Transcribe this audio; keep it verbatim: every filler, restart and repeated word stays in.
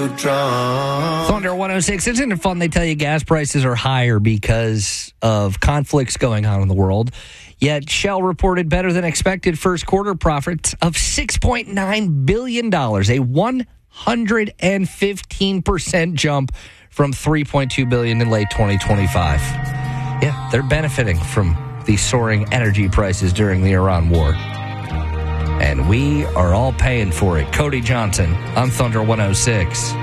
Thunder one oh six. Isn't it fun? They tell you gas prices are higher because of conflicts going on in the world. Yet Shell reported better than expected first quarter profits of six point nine billion dollars, a one hundred fifteen percent jump from three point two billion dollars in late twenty twenty-five. Yeah, they're benefiting from the soaring energy prices during the Iran war. And we are all paying for it. Cody Johnson on Thunder one oh six.